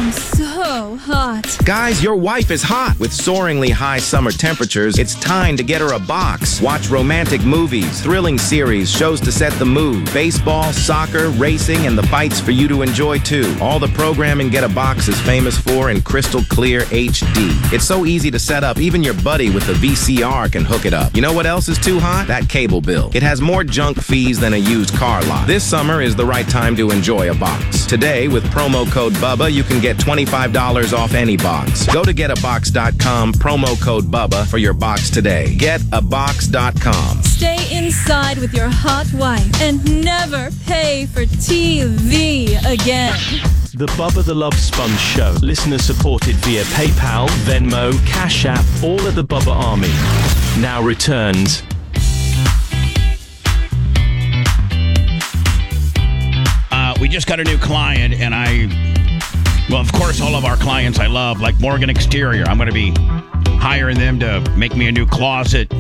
I'm so hot. Guys, your wife is hot. With soaringly high summer temperatures, it's time to get her a box. Watch romantic movies, thrilling series, shows to set the mood, baseball, soccer, racing, and the fights for you to enjoy too. All the programming Get a Box is famous for in crystal clear HD. It's so easy to set up, even your buddy with the VCR can hook it up. You know what else is too hot? That cable bill. It has more junk fees than a used car lot. This summer is the right time to enjoy a box. Today, with promo code BUBBA, you can get $25 off any box. Go to getabox.com, promo code BUBBA for your box today. Getabox.com. Stay inside with your hot wife and never pay for TV again. The Bubba the Love Sponge Show. Listener supported via PayPal, Venmo, Cash App, all of the Bubba Army. Now returns. We just got a new client, and well, of course, all of our clients I love, like Morgan Exterior. I'm going to be hiring them to make me a new closet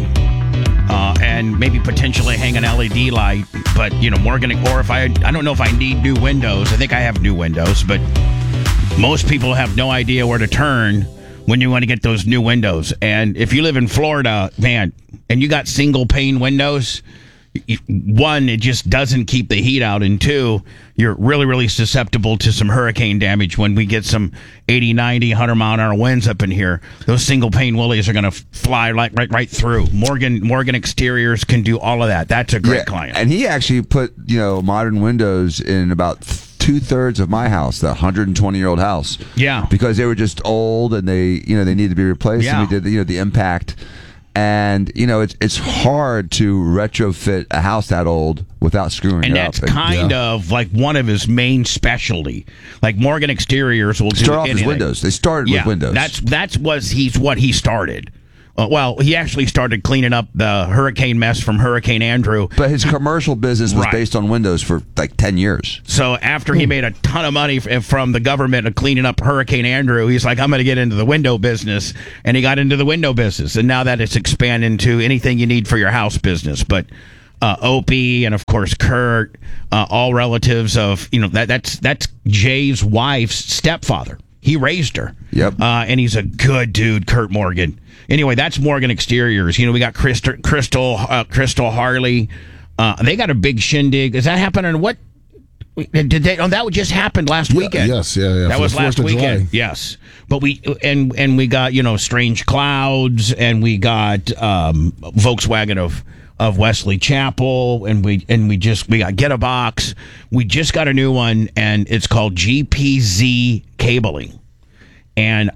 and maybe potentially hang an LED light. But, Morgan, or if I don't know if I need new windows. I think I have new windows, but most people have no idea where to turn when you want to get those new windows. And if you live in Florida, man, and you got single pane windows, one, it just doesn't keep the heat out, and two, you're really, really susceptible to some hurricane damage when we get some 80, 90, 100-mile-an-hour winds up in here. Those single-pane willies are going to fly right through. Morgan Exteriors can do all of that. That's a great client. And he actually put, modern windows in about 2/3 of my house, the 120-year-old house. Yeah. Because they were just old and they needed to be replaced. Yeah. And we did, the impact. And, it's hard to retrofit a house that old without screwing it up. And that's kind of like one of his main specialty. Like Morgan Exteriors will start off his windows. They started with windows. That's what he started. Well, he actually started cleaning up the hurricane mess from Hurricane Andrew. But his commercial business was based on windows for like 10 years. So after he made a ton of money from the government of cleaning up Hurricane Andrew, he's like, I'm going to get into the window business. And he got into the window business. And now that it's expanded into anything you need for your house business. But Opie and, of course, Kurt, all relatives of, that's Jay's wife's stepfather. He raised her. Yep. And he's a good dude, Kurt Morgan. Anyway, that's Morgan Exteriors. We got Crystal Harley. They got a big shindig. Is that happening? What did they? Oh, that just happened last weekend. Yes, yeah. That was last weekend. July. Yes, but we got Strange Clouds, and we got Volkswagen of Wesley Chapel, and we got Get a Box. We just got a new one, and it's called GPZ Cabling, and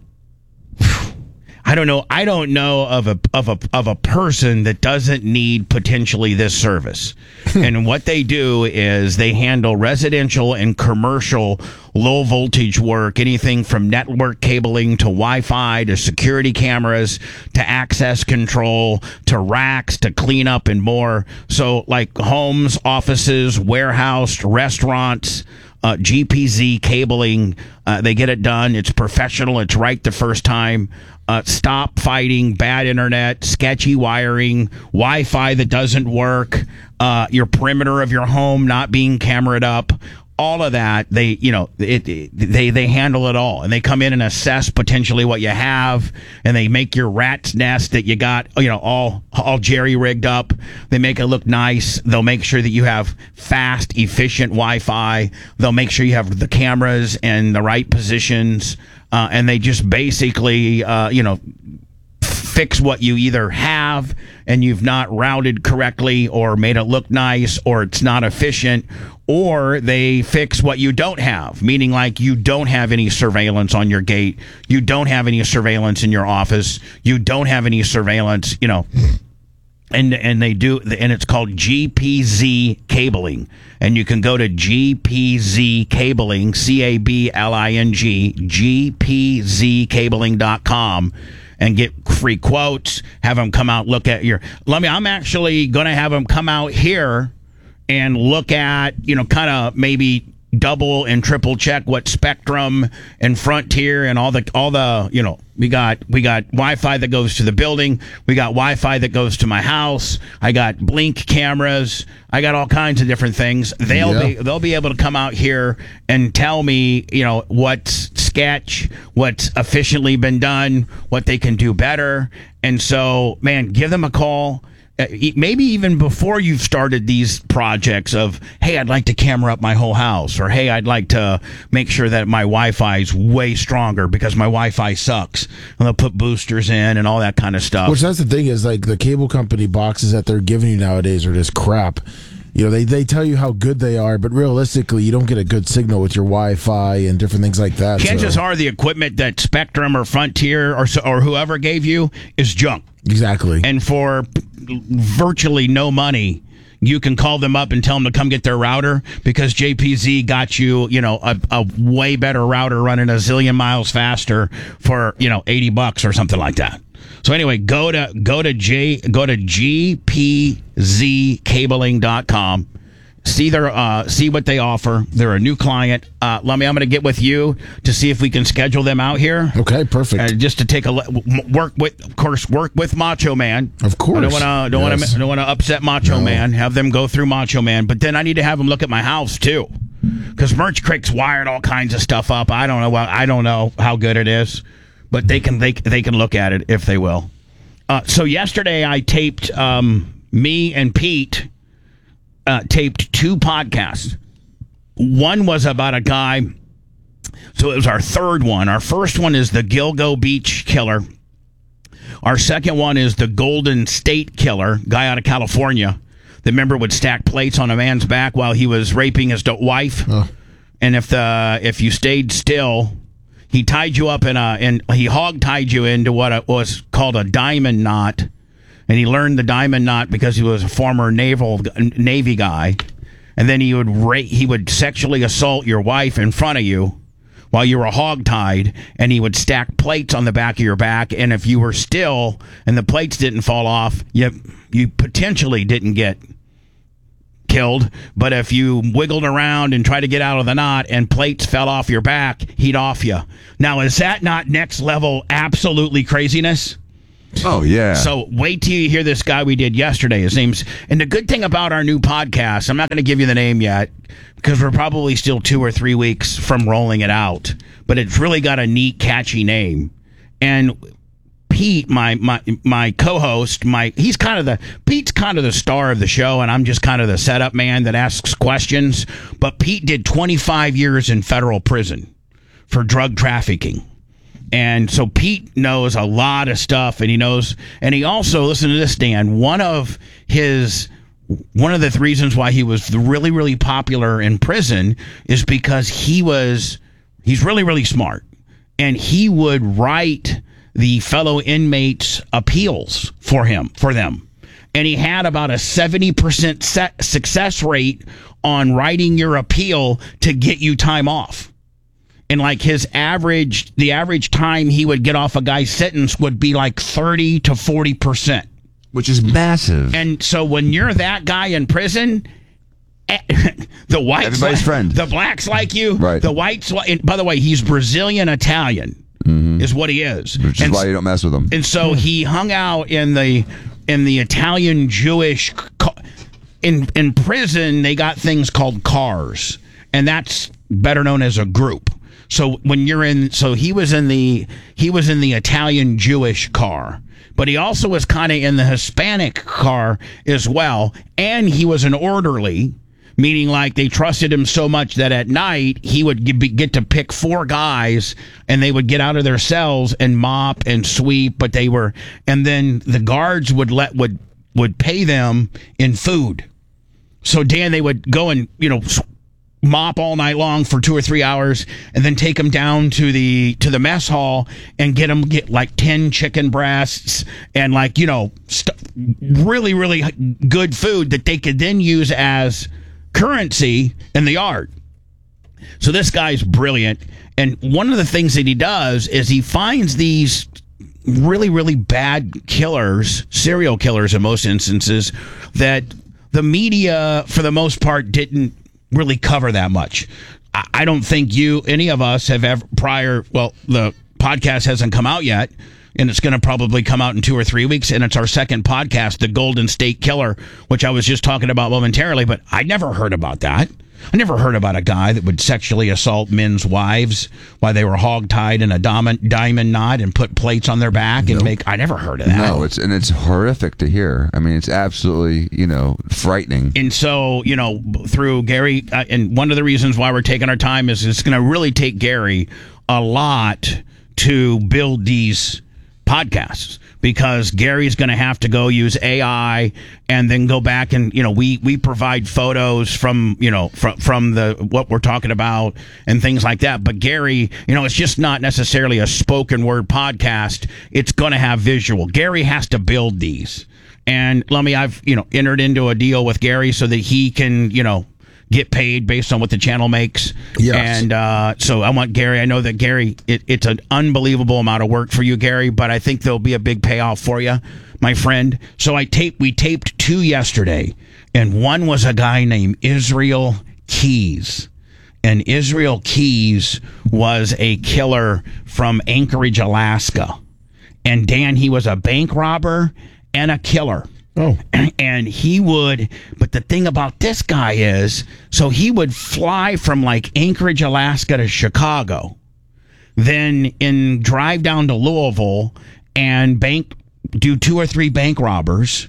I don't know of a person that doesn't need potentially this service. And what they do is they handle residential and commercial low voltage work, anything from network cabling to Wi-Fi to security cameras to access control to racks to cleanup and more. So like homes, offices, warehouse, restaurants, GPZ cabling, they get it done. It's professional. It's right the first time. Stop fighting bad internet, sketchy wiring, Wi-Fi that doesn't work, your perimeter of your home not being cameraed up. All of that, they handle it all, and they come in and assess potentially what you have, and they make your rat's nest that you got, all jerry rigged up. They make it look nice. They'll make sure that you have fast, efficient Wi-Fi. They'll make sure you have the cameras in the right positions, and they just basically, fix what you either have and you've not routed correctly or made it look nice or it's not efficient, or they fix what you don't have, meaning like you don't have any surveillance on your gate, you don't have any surveillance in your office, you don't have any surveillance, and they do, and it's called GPZ Cabling, and you can go to GPZ Cabling, CABLING, GPZCabling.com, and get free quotes, have them come out, look at I'm actually going to have them come out here and look at, kind of maybe double and triple check what Spectrum and Frontier and all the we got Wi-Fi that goes to the building. We got Wi-Fi that goes to my house. I got Blink cameras. I got all kinds of different things. They'll be able to come out here and tell me, what's sketch, what's efficiently been done, what they can do better. And so, man, give them a call. Maybe even before you've started these projects of, hey, I'd like to camera up my whole house, or hey, I'd like to make sure that my Wi-Fi is way stronger because my Wi-Fi sucks. And they'll put boosters in and all that kind of stuff. Which that's the thing is, like, the cable company boxes that they're giving you nowadays are just crap. They tell you how good they are, but realistically, you don't get a good signal with your Wi-Fi and different things like that. Chances are the equipment that Spectrum or Frontier or whoever gave you is junk. Exactly. And for virtually no money, you can call them up and tell them to come get their router because JPZ got you, a way better router running a zillion miles faster for, $80 or something like that. So anyway, go to gpzcabling.com. See what they offer. They're a new client. Lummy, I'm going to get with you to see if we can schedule them out here. Okay, perfect. Just to take work with Macho Man. Of course. I don't want to upset Macho Man. Have them go through Macho Man, but then I need to have them look at my house too, because Merch Creek's wired all kinds of stuff up. I don't know how good it is, but they can look at it if they will. So yesterday I taped me and Pete. Taped 2 podcasts. One was about a guy, so it was our third one. Our first one is the Gilgo Beach Killer. Our second one is the Golden State Killer, guy out of California. The member would stack plates on a man's back while he was raping his wife. And if you stayed still, he tied you up and he hog tied you into what was called a diamond knot. And he learned the diamond knot because he was a former Navy guy. And then he would sexually assault your wife in front of you while you were hogtied, and he would stack plates on the back of your back. And if you were still and the plates didn't fall off, you potentially didn't get killed. But if you wiggled around and tried to get out of the knot and plates fell off your back, he'd off you. Now, is that not next level absolutely craziness? Oh, yeah. So wait till you hear this guy we did yesterday. His name's... And the good thing about our new podcast, I'm not going to give you the name yet because we're probably still 2 or 3 weeks from rolling it out. But it's really got a neat, catchy name. And Pete, my co-host, Pete's kind of the star of the show, and I'm just kind of the setup man that asks questions. But Pete did 25 years in federal prison for drug trafficking. And so Pete knows a lot of stuff, and he also, listen to this, Dan, one of the reasons why he was really, really popular in prison is because he's really, really smart, and he would write the fellow inmates' appeals for them. And he had about a 70% success rate on writing your appeal to get you time off. And like the average time he would get off a guy's sentence would be like 30 to 40%. Which is massive. And so when you're that guy in prison, the whites, everybody's friend. The blacks like you, right. The whites. And by the way, he's Brazilian Italian, is what he is. Which is why you don't mess with him. And so he hung out in the Italian Jewish. In prison, they got things called cars, and that's better known as a group. So he was in the Italian Jewish car, but he also was kind of in the Hispanic car as well. And he was an orderly, meaning like they trusted him so much that at night he would get to pick 4 guys and they would get out of their cells and mop and sweep. And then the guards would pay them in food. So Dan, they would go and, mop all night long for 2 or 3 hours and then take them down to the mess hall and get like 10 chicken breasts and really, really good food that they could then use as currency in the yard. So this guy's brilliant. And one of the things that he does is he finds these really, really bad killers, serial killers in most instances, that the media, for the most part, didn't really cover that much. I don't think any of us have ever the podcast hasn't come out yet, and it's going to probably come out in 2 or 3 weeks, and it's our second podcast, The Golden State Killer, which I was just talking about momentarily, but I never heard about that. I never heard about a guy that would sexually assault men's wives while they were hogtied in a diamond knot and put plates on their back and I never heard of that. No, it's horrific to hear. I mean, it's absolutely, frightening. And so, through Gary, and one of the reasons why we're taking our time is it's going to really take Gary a lot to build these podcasts, because Gary's going to have to go use AI and then go back and we provide photos from from the what we're talking about and things like that. But Gary, it's just not necessarily a spoken word podcast. It's going to have visual. Gary has to build these, and I've entered into a deal with Gary so that he can get paid based on what the channel makes. Yes. And so I want Gary. I know that Gary, it's an unbelievable amount of work for you, Gary, but I think there'll be a big payoff for you, my friend. So we taped 2 yesterday, and one was a guy named Israel Keys. And Israel Keys was a killer from Anchorage, Alaska. And Dan, he was a bank robber and a killer. Oh. And but the thing about this guy is, so he would fly from like Anchorage, Alaska to Chicago, then drive down to Louisville and do 2 or 3 bank robberies,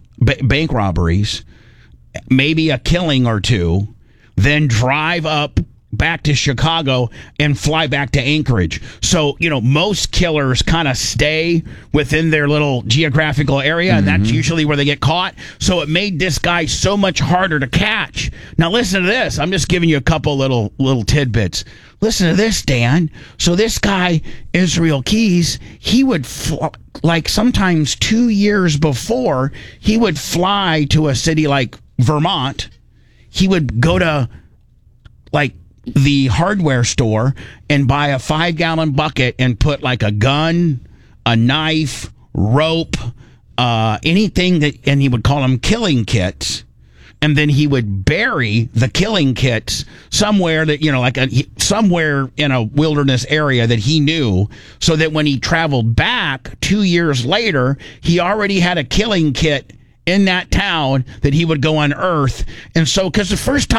maybe a killing or 2, then drive up back to Chicago and fly back to Anchorage. So, most killers kind of stay within their little geographical area, and that's usually where they get caught. So it made this guy so much harder to catch. Now listen to this. I'm just giving you a couple little tidbits. Listen to this, Dan. So this guy, Israel Keys, he would sometimes 2 years before, he would fly to a city like Vermont. He would go to the hardware store and buy a 5-gallon bucket and put a gun, a knife, rope, anything and he would call them killing kits. And then he would bury the killing kits somewhere that, somewhere in a wilderness area that he knew, so that when he traveled back 2 years later, he already had a killing kit in that town that he would go unearth. And so, because the first time